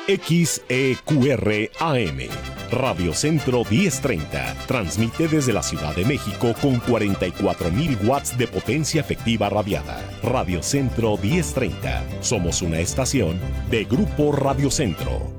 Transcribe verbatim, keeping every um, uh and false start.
X E Q R A M, Radio Centro diez treinta, transmite desde la Ciudad de México con cuarenta y cuatro mil watts de potencia efectiva radiada. Radio Centro diez treinta, somos una estación de Grupo Radio Centro.